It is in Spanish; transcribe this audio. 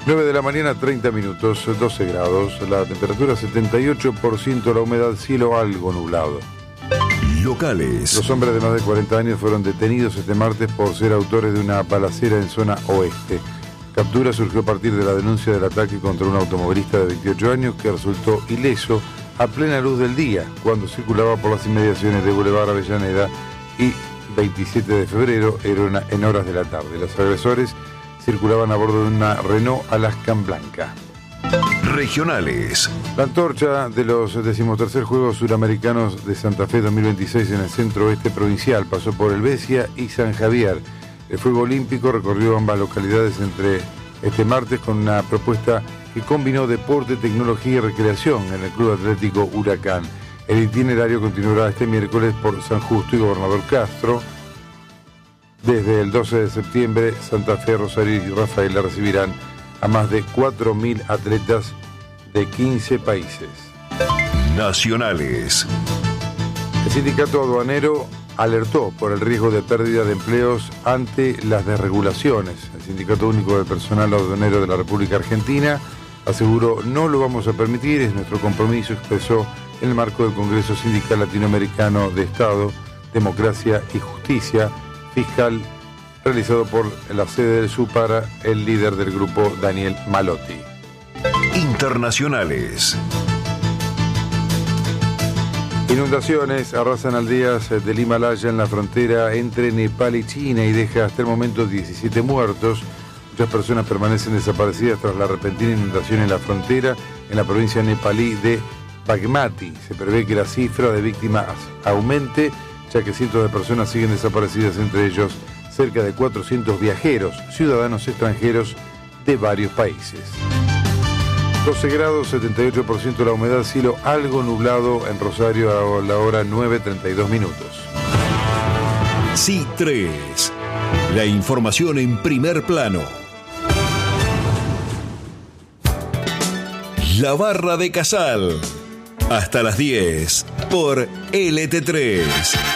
9 de la mañana, 30 minutos, 12 grados, la temperatura 78%, la humedad, cielo algo nublado. Locales. Los hombres de más de 40 años fueron detenidos este martes por ser autores de una balacera en zona oeste. Captura surgió a partir de la denuncia del ataque contra un automovilista de 28 años que resultó ileso a plena luz del día cuando circulaba por las inmediaciones de Boulevard Avellaneda y 27 de febrero en horas de la tarde. Los agresores circulaban a bordo de una Renault Alaskan blanca. Regionales. La antorcha de los 13º Juegos Suramericanos de Santa Fe 2026 en el centro oeste provincial pasó por El Besia y San Javier. El fuego olímpico recorrió ambas localidades entre este martes con una propuesta que combinó deporte, tecnología y recreación en el Club Atlético Huracán. El itinerario continuará este miércoles por San Justo y Gobernador Castro. Desde el 12 de septiembre, Santa Fe, Rosario y Rafaela recibirán a más de 4.000 atletas de 15 países. Nacionales. El sindicato aduanero alertó por el riesgo de pérdida de empleos ante las desregulaciones. El Sindicato Único del Personal Aduanero de la República Argentina aseguró: no lo vamos a permitir, es nuestro compromiso, expresó en el marco del Congreso Sindical Latinoamericano de Estado, Democracia y Justicia Fiscal, realizado por la sede del SUPARA, el líder del grupo, Daniel Malotti. Internacionales. Inundaciones arrasan aldeas del Himalaya en la frontera entre Nepal y China y deja hasta el momento 17 muertos. Muchas personas permanecen desaparecidas tras la repentina inundación en la frontera en la provincia nepalí de Bagmati. Se prevé que la cifra de víctimas aumente, ya que cientos de personas siguen desaparecidas, entre ellos cerca de 400 viajeros, ciudadanos extranjeros de varios países. 12 grados, 78% la humedad, cielo algo nublado en Rosario a la hora 9:32 minutos. Sí 3. La información en primer plano. La Barra de Casal. Hasta las 10 por LT3.